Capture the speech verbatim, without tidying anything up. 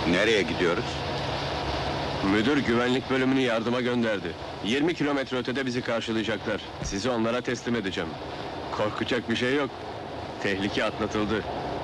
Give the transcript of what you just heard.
Nereye gidiyoruz? Müdür güvenlik bölümünü yardıma gönderdi. yirmi kilometre ötede bizi karşılayacaklar. Sizi onlara teslim edeceğim. Korkacak bir şey yok. Tehlike atlatıldı.